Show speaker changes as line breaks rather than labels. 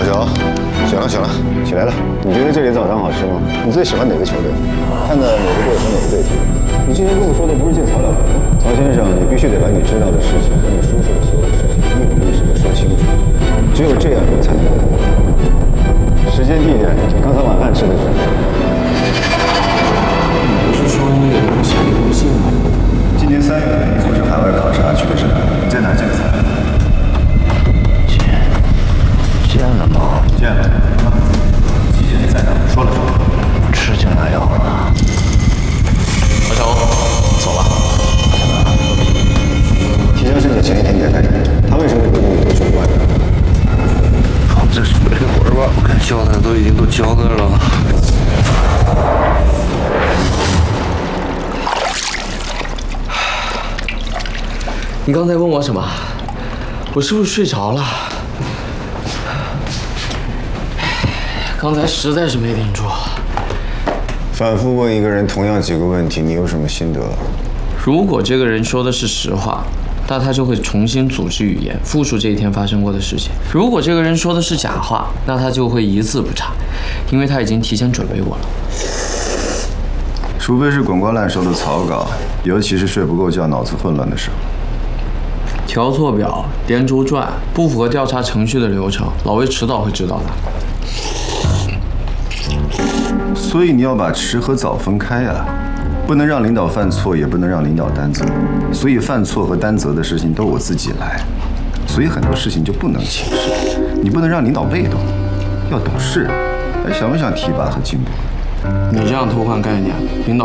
小，行了行了，起来了。你觉得这里早餐好吃吗？你最喜欢哪个球队？看的哪个队和哪个队踢？你之前跟我说的不是借曹了吗？曹先生，你必须得把你知道的事情和你叔叔的所有事情一五一十的说清楚，只有这样你才能过关。时间地点，刚才晚饭吃的是什么？
你不是说你给我写了一封信吗？
今年3月份你组织海外考察去的是哪？在哪见的曹？
见了吗？
见了。几点在哪？说了什么？
吃进来药了。
小丑，走了。
提交申请前一天你在干什么？他为什么会跟你回去国外？
这是没会儿吧？我看交代都已经交代了。
你刚才问我什么？我是不是睡着了？刚才实在是没顶住。
反复问一个人同样几个问题，你有什么心得？
如果这个人说的是实话，那他就会重新组织语言，复述这一天发生过的事情；如果这个人说的是假话，那他就会一字不差，因为他已经提前准备过了。
除非是滚瓜烂熟的草稿，尤其是睡不够觉、脑子混乱的时候。
调错表、连轴转，不符合调查程序的流程，老魏迟早会知道的。
所以你要把迟和早分开啊，不能让领导犯错，也不能让领导担责。所以犯错和担责的事情都我自己来，所以很多事情就不能轻视。你不能让领导被动，要懂事，还想不想提拔和进步？
你这样偷换概念，领导